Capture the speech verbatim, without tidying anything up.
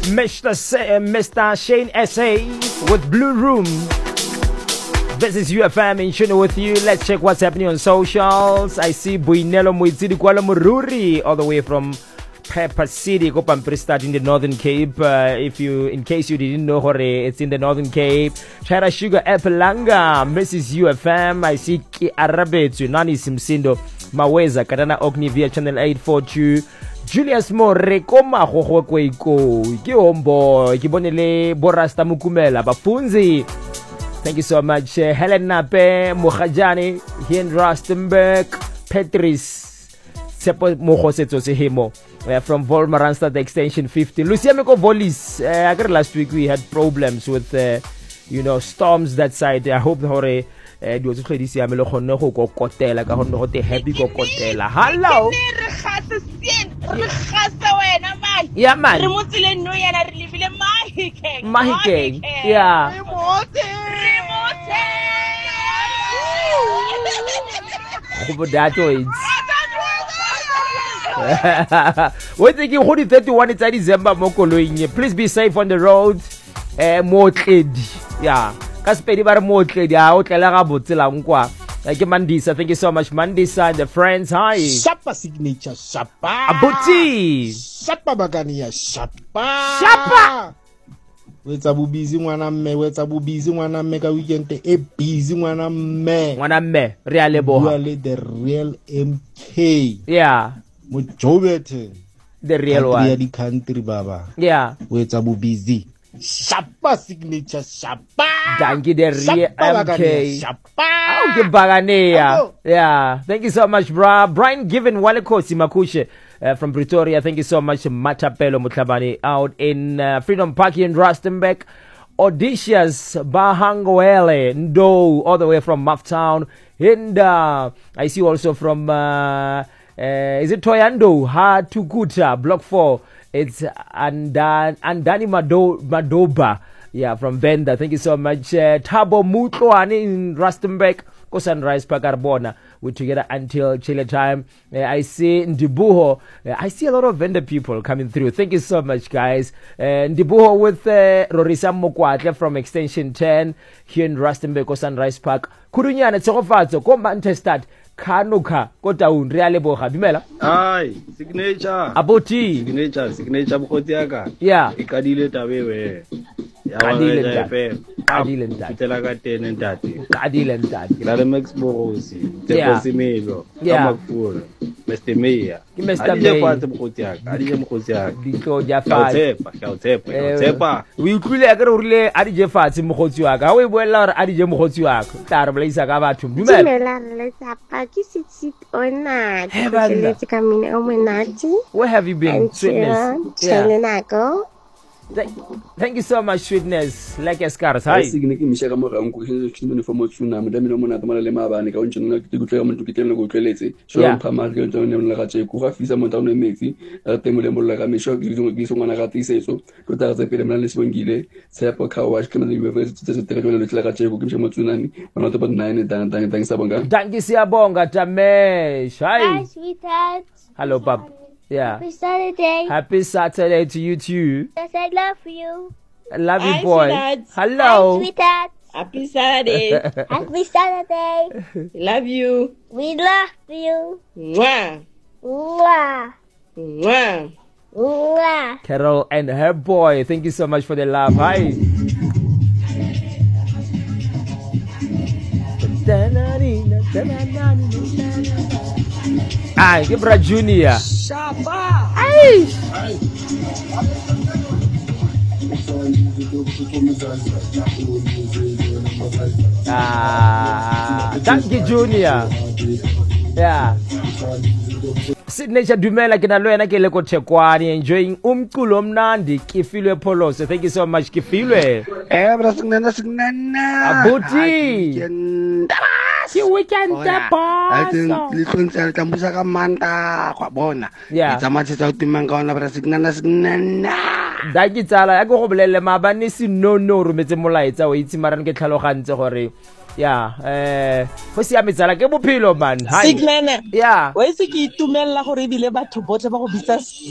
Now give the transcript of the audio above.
Mister Sa- uh, Mister Shane S A with Blue Room. This is U F M in tune with you. Let's check what's happening on socials. I see Buinelo Muizidi Kuala Mururi all the way from Pepper City, Kopampristat in the Northern Cape. Uh, if you, in case you didn't know, Hore, it's in the Northern Cape. Chara Sugar Epelanga, Missus U F M. I see Ki Arabetsu, Nani Simsindo, Maweza, Katana Okni via Channel eight forty-two. Julius More, Koma Hoho Kweko, Ki Homeboy, Kibonele, Borasta Mukumela, Bafunzi. Thank you so much. Uh, Helen Nape, Mohajani, Hien Rastenberg, Petris, Sepo Mohosetso Sehimo. Uh, from Volmaranstad extension fifteen. Lucia Meko Volis. Uh, I got last week we had problems with, uh, you know, storms that side. I hope Hore. Uh, do you this year? Melo hono ho kokotela ka hono hote happy kokotela. Hello. Yeah man. Mahikeng. Yeah. Remote. We're thinking who the thirty-one it's December mokoloing. Please be safe on the road. Eh motled. Yeah. Kaspedi bar motled ya o tlela ga botsela nkwa. Like Mandisa, thank you so much Mandisa and the friends. Hi. Shapa signature shapa. Abuti. Shapa bagania shapa. Shapa. Wetsa bu busy ngwana mme, wetsa bu busy ngwana mme ka weekend e busy ngwana mme. Ngwana mme, real boha. Really the real M K. Yeah. Mujobete. The real one. The country baba. Yeah. Wetsa bu busy. Shapa signature shapa. Dangi the real M K. Shapa. Okay, Baganea. Yeah. Thank you so much, bra. Brian Given Walekosi Makushe. Uh, from Pretoria, thank you so much, Matapelo Mutlabani, out in uh, Freedom Park in Rustenburg. Audacious Bahangoele Ndo, all the way from Mufftown. And uh, I see also from, uh, uh, is it Toyando? Hatukuta, Block four. It's Andan, Andani Mado, Madoba. Yeah, from Venda. Thank you so much. Uh, Tabo Mutloani in Rustenburg. Sunrise Pagarbona. We're together until Chile time. Uh, I see Ndibuho. Uh, I see a lot of vendor people coming through. Thank you so much, guys. Uh, Ndibuho with uh, Rorisa Mokwatle from Extension ten here in Rustenburg, Sunrise Park. Kurunyana Tsogofatso, ko Manchester. Kanuka, ko taun, reale boga. Dumela. Ai, signature. Aboti. Signature, signature bokoti aka. Yeah. Ikadile tabe we. Kadile ntate. Kadile ntate. Tela ka ten ntate. Kadile ntate. Ila le Max Borosi. Yeah. Tepo Simelo. Yeah. Kamakfura. Mister Meya. Ki Mister Meya. Meya. Adije bokoti aka. Adije bokoti aka. Diko ja Ka fa. tsepa, ka tsepa, ka tsepa. We utlwile a re rile adije fatshe mogotsi wa ka. Ha o e boella hore adije mogotsi wa ka. Tla re blaisa ka batho. Dumela. Dumela le tsapa ke sitsit ona. Ke ka mine o monati. Where have you been? Sweetness. Yeah. Thank you so much, Sweetness. Like Escars. Hi. Signe ke misha ka mo rang ko ke ke no formo tsuna mo damelo mona ka le mabane ka o ntshona ke go tloga mo tukiteng go tleletse so mpha ma ke tsone mo la tse go ga fisa mo taone metsi a temo le mo la ka misho ke go ke songwana ga tisetso go tla tse pele mo le sebongile tshepo ka wa ke mo le university tse tere le tla ga tse go ke mo tsunani bona to ba nine dan dan dan sabonga. Danki siyabonga Tamesh. Hi. Hi, sweetheart. Hello, Pap. Yeah. Happy Saturday. Happy Saturday to you too. Yes, I love you. I love you, Hi, boy. sweetheart. Hello. Hi, sweetheart. Happy Saturday. Happy Saturday. Love you. We love you. Mwah. Mwah. Mwah. Mwah. Carol and her boy. Thank you so much for the love. Hi. Ay, Gebra Junior. Shaba. Ay. Ah, thank you, Junior. Yeah. Signature Dumela ke na lo yena ke le ko Thekwani enjoying umculo omnandi Kifilwe Pholoso. Thank you so much Kifilwe. Eh bra signana signana. Abuti. Ke weekend ta I think little tsa tambusa ka manta kwa bona. Yeah. Itsamati tsa utimang ka ona bra signana signana. Da ke tsala ya go go bolelle mabane si no no rumetse molaetsa o itse marane ke tlhalogantse gore yeah eh go sia metsala ke bophelo man. Signana. Yeah. Wa itse ke itumella gore bile batho botle ba go bitsa